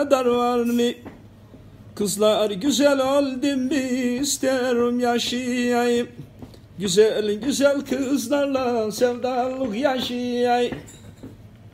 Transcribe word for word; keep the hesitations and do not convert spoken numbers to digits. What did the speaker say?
kadar var mı? Kızlar güzel oldum mu isterim yaşayayım. Güzel güzel kızlarla sevdalık yaşayayım.